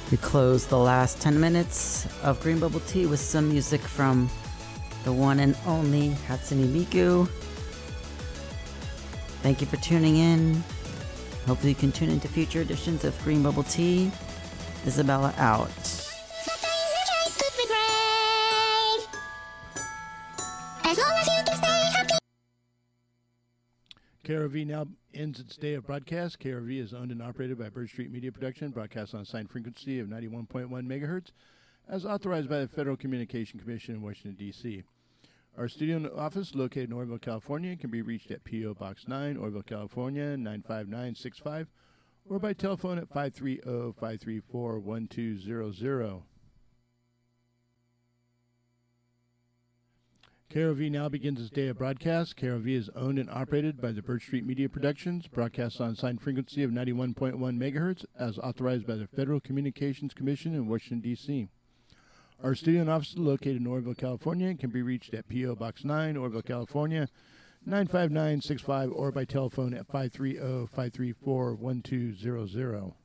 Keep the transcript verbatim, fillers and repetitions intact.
We close the last ten minutes of Green Bubble Tea with some music from the one and only Hatsune Miku. Thank you for tuning in. Hopefully you can tune into future editions of Green Bubble Tea. Isabella out. K R V now ends its day of broadcast. K R V is owned and operated by Bird Street Media Production, broadcast on a assigned frequency of ninety-one point one megahertz, as authorized by the Federal Communication Commission in Washington, D C Our studio office, located in Oroville, California, can be reached at P O. Box nine, Oroville, California, nine five nine six five, or by telephone at five three zero, five three four, one two zero zero. K R V now begins its day of broadcast. K R V is owned and operated by the Bird Street Media Productions, broadcast on a assigned frequency of ninety-one point one megahertz, as authorized by the Federal Communications Commission in Washington, D C Our studio and office, located in Oroville, California, can be reached at P O. Box nine, Oroville, California, nine five nine six five, or by telephone at five three zero, five three four, one two zero zero.